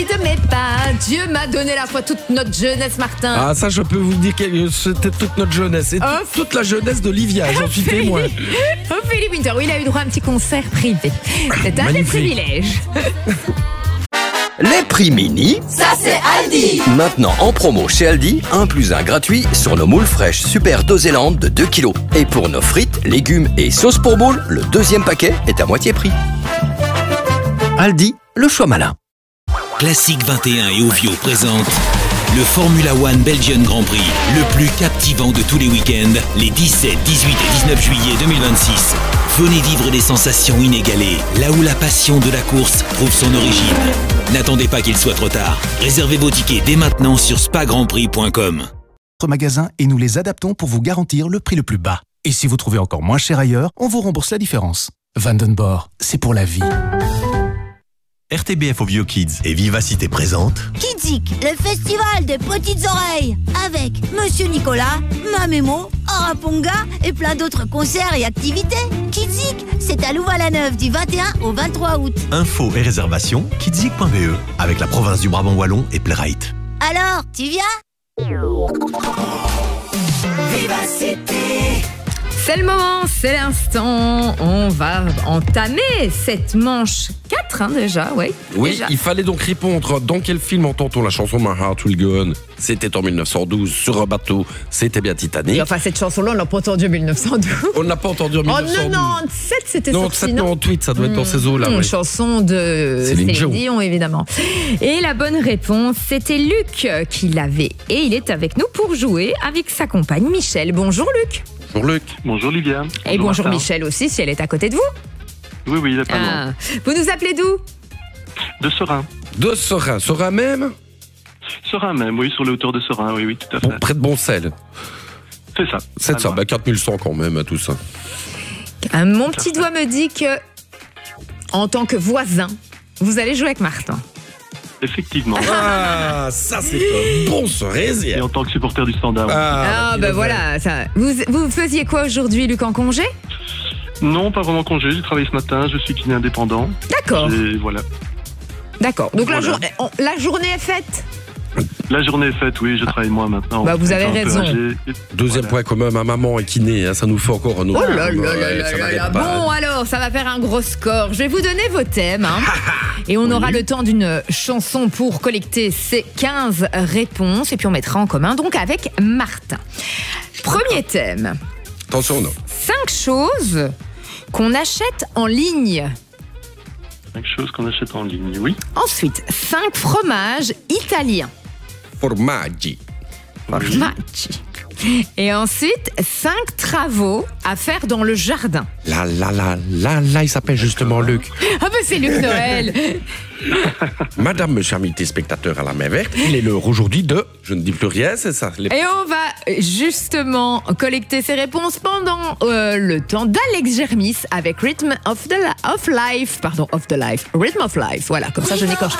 De mes pas, Dieu m'a donné la foi toute notre jeunesse, Martin. Ah, ça, je peux vous dire que c'était toute notre jeunesse. Et toute la jeunesse d'Olivia, j'en suis témoin. Ophélie Winter, oui, il a eu droit à un petit concert privé. C'est un des privilèges. Les prix mini, ça c'est Aldi. Maintenant en promo chez Aldi, 1 + 1 gratuit sur nos moules fraîches Super Doséland de 2 kg. Et pour nos frites, légumes et sauces pour moules, le 2e paquet est à moitié prix. Aldi, le choix malin. Classique 21 et Ovio présente le Formula One Belgian Grand Prix, le plus captivant de tous les week-ends, les 17, 18 et 19 juillet 2026. Venez vivre des sensations inégalées, là où la passion de la course trouve son origine. N'attendez pas qu'il soit trop tard. Réservez vos tickets dès maintenant sur spagrandprix.com. Notre magasin et nous les adaptons pour vous garantir le prix le plus bas. Et si vous trouvez encore moins cher ailleurs, on vous rembourse la différence. Vandenborg, c'est pour la vie. RTBF Ovio Kids et Vivacité présente Kidzik, le festival des petites oreilles, avec Monsieur Nicolas, Mamémo, Araponga et plein d'autres concerts et activités. Kidzik, c'est à Louvain-la-Neuve du 21 au 23 août. Infos et réservations kidzik.be avec la province du Brabant Wallon et Playrite. Alors, tu viens? Vivacité. C'est le moment, c'est l'instant. On va entamer cette manche 4 déjà, oui. Oui, déjà. il fallait donc répondre dans quel film entend-on la chanson My Heart Will Go On. C'était en 1912 sur un bateau, c'était bien Titanic. Enfin, cette chanson-là, on l'a pas entendue en 1912. On n'a pas entendu en 1912. En 97, c'était non, sorti, non 98, ça doit être dans ces eaux-là. Une oui. chanson de Céline Dion, évidemment. Et la bonne réponse, c'était Luc qui l'avait. Et il est avec nous pour jouer avec sa compagne Michel. Bonjour Luc. Bonjour Luc. Bonjour Livia. Et bonjour Martin. Michel aussi, si elle est à côté de vous. Oui, il est pas loin. Vous nous appelez d'où? De Serein. De Serein. Serein même? Serein même, oui, sur les hauteurs de Serein, oui, tout à fait. Bon, près de Boncel. C'est ça. C'est ça, 4100 quand même, à tout ça. Mon petit doigt me dit que, en tant que voisin, vous allez jouer avec Martin. Effectivement. Ah, ça c'est un bon cerisier. Et en tant que supporter du Standard. Voilà. Ça. Vous faisiez quoi aujourd'hui, Luc, en congé? Non, pas vraiment congé, j'ai travaillé ce matin, je suis kiné indépendant. D'accord. Et voilà. D'accord. Donc voilà. la journée est faite? La journée est faite, oui, je travaille moi maintenant. Vous avez raison. Deuxième point commun, ma maman est kiné, hein, ça nous fait encore un autre. Oh là là. Bon, alors, ça va faire un gros score. Je vais vous donner vos thèmes. Hein, et on aura le temps d'une chanson pour collecter ces 15 réponses. Et puis on mettra en commun donc avec Martin. Premier thème. Attention, non. 5 choses qu'on achète en ligne. 5 choses qu'on achète en ligne, oui. Ensuite, 5 fromages italiens. Formaggi. Et ensuite, 5 travaux à faire dans le jardin. Là, il s'appelle justement Luc. Ah ben c'est Luc Noël. Madame, mes chers téléspectateurs à la main verte, il est l'heure aujourd'hui de... Je ne dis plus rien, c'est ça. Et on va justement collecter ces réponses pendant le temps d'Alex Germis avec Rhythm of Life. Rhythm of Life, voilà, comme ça je n'écorche pas.